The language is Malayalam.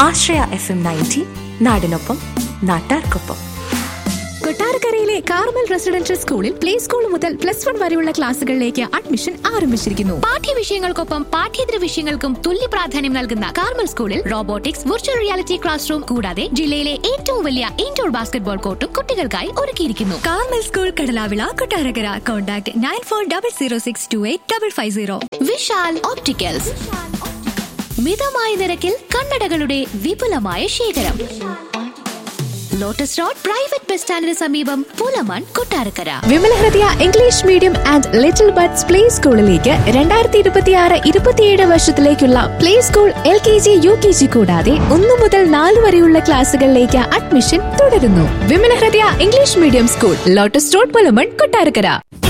ആശ്രയ FM 90 നാടിനൊപ്പം നാട്ടാർക്കൊപ്പം. കൊട്ടാരക്കരയിലെ കാർമൽ റെസിഡൻഷ്യൽ സ്കൂളിൽ പ്ലേ സ്കൂൾ മുതൽ +1 വരെയുള്ള ക്ലാസുകളിലേക്ക് അഡ്മിഷൻ ആരംഭിച്ചിരിക്കുന്നു. പാഠ്യവിഷയങ്ങൾക്കൊപ്പം പാഠ്യേതര വിഷയങ്ങൾക്കും തുല്യ പ്രാധാന്യം നൽകുന്ന കാർമൽ സ്കൂളിൽ robotics, virtual reality class room കൂടാതെ ജില്ലയിലെ ഏറ്റവും വലിയ ഇൻഡോർ ബാസ്കറ്റ്ബോൾ കോർട്ടും കുട്ടികൾക്കായി ഒരുക്കിയിരിക്കുന്നു. Carmel school Kadalavila, Kottarakkara. Contact 9400628550. Vishal opticals, മിതമായ നിരക്കിൽ കണ്ണടകളുടെ വിപുലമായ ശേഖരം. ലോട്ടസ് റോഡ് പ്രൈവറ്റ് ബസ് സ്റ്റാൻഡിന് സമീപം, Pulamon, Kottarakkara. Vimala Hridaya English medium and little buds play സ്കൂളിലേക്ക് 2026-27 വർഷത്തിലേക്കുള്ള പ്ലേ സ്കൂൾ LKG UKG കൂടാതെ 1 മുതൽ 4 വരെയുള്ള ക്ലാസുകളിലേക്ക് അഡ്മിഷൻ തുടരുന്നു. Vimala Hridaya English medium school, lotus road, Pulamon, Kottarakkara.